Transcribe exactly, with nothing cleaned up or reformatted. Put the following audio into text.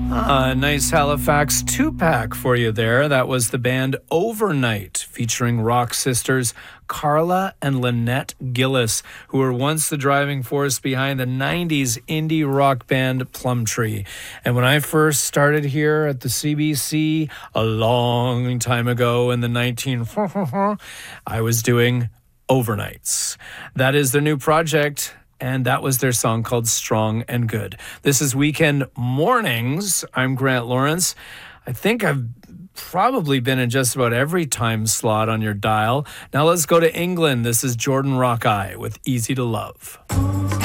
A nice Halifax two-pack for you there. That was the band Overnight, featuring rock sisters Carla and Lynette Gillis, who were once the driving force behind the nineties indie rock band Plumtree. And when I first started here at the C B C a long time ago in the nineteen I was doing overnights. That is their new project, and that was their song called Strong and Good. This is Weekend Mornings. I'm Grant Lawrence. I think I've probably been in just about every time slot on your dial. Now let's go to England. This is Jordan Rockeye with Easy to Love.